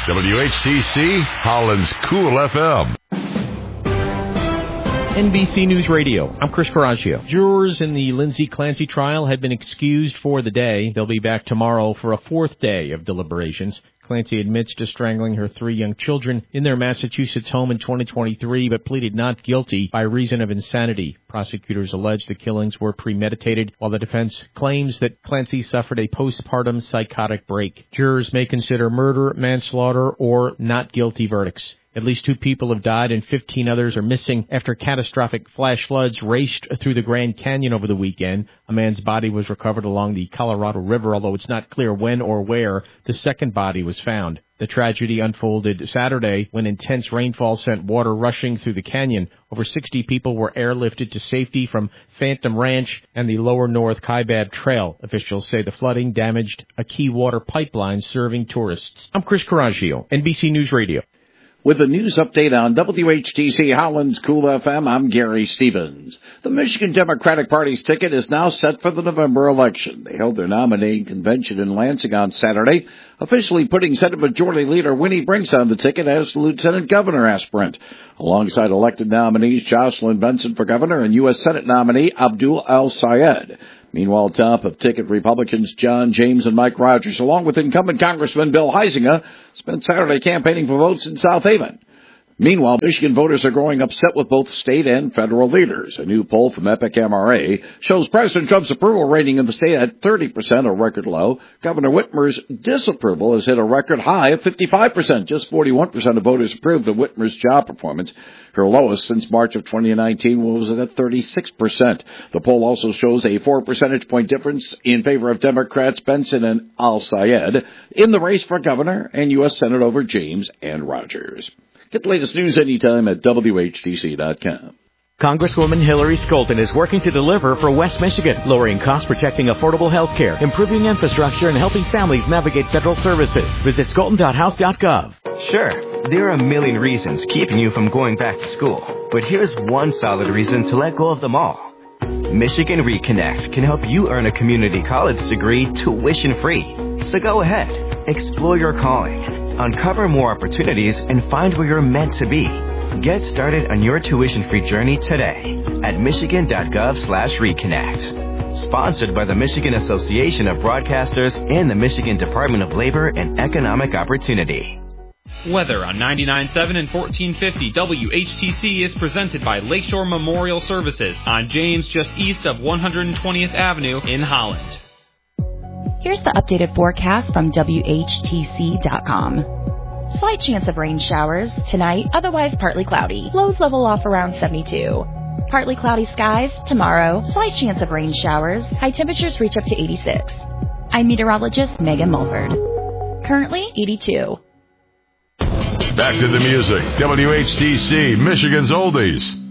WHTC, Holland's Cool FM. NBC News Radio. I'm Chris Coraggio. Jurors in the Lindsay Clancy trial had been excused for the day. They'll be back tomorrow for a fourth day of deliberations. Clancy admits to strangling her 3 young children in their Massachusetts home in 2023, but pleaded not guilty by reason of insanity. Prosecutors allege the killings were premeditated, while the defense claims that Clancy suffered a postpartum psychotic break. Jurors may consider murder, manslaughter, or not guilty verdicts. At least 2 people have died and 15 others are missing after catastrophic flash floods raced through the Grand Canyon over the weekend. A man's body was recovered along the Colorado River, although it's not clear when or where the second body was found. The tragedy unfolded Saturday when intense rainfall sent water rushing through the canyon. Over 60 people were airlifted to safety from Phantom Ranch and the Lower North Kaibab Trail. Officials say the flooding damaged a key water pipeline serving tourists. I'm Chris Coraggio, NBC News Radio. With a news update on WHTC Holland's Cool FM, I'm Gary Stevens. The Michigan Democratic Party's ticket is now set for the November election. They held their nominating convention in Lansing on Saturday, officially putting Senate Majority Leader Winnie Brinks on the ticket as the Lieutenant Governor aspirant, alongside elected nominees Jocelyn Benson for governor and U.S. Senate nominee Abdul El-Sayed. Meanwhile, top of ticket Republicans John James and Mike Rogers, along with incumbent Congressman Bill Huizenga, spent Saturday campaigning for votes in South Haven. Meanwhile, Michigan voters are growing upset with both state and federal leaders. A new poll from Epic MRA shows President Trump's approval rating in the state at 30%, a record low. Governor Whitmer's disapproval has hit a record high of 55%. Just 41% of voters approved of Whitmer's job performance. Her lowest since March of 2019 was at 36%. The poll also shows a 4 percentage point difference in favor of Democrats Benson and El-Sayed in the race for governor and U.S. Senate over James and Rogers. Get the latest news anytime at WHTC.com. Congresswoman Hillary Scholten is working to deliver for West Michigan, lowering costs, protecting affordable health care, improving infrastructure, and helping families navigate federal services. Visit Scholten.house.gov. Sure, there are a million reasons keeping you from going back to school, but here's one solid reason to let go of them all. Michigan Reconnect can help you earn a community college degree tuition-free. So go ahead, explore your calling, uncover more opportunities, and find where you're meant to be. Get started on your tuition-free journey today at michigan.gov/reconnect. Sponsored by the Michigan Association of Broadcasters and the Michigan Department of Labor and Economic Opportunity. Weather on 99.7 and 1450 WHTC is presented by Lakeshore Memorial Services on James, just east of 120th Avenue in Holland. Here's the updated forecast from WHTC.com. Slight chance of rain showers tonight, otherwise partly cloudy. Lows level off around 72. Partly cloudy skies tomorrow. Slight chance of rain showers. High temperatures reach up to 86. I'm meteorologist Megan Mulford. Currently 82. Back to the music. WHTC, Michigan's Oldies.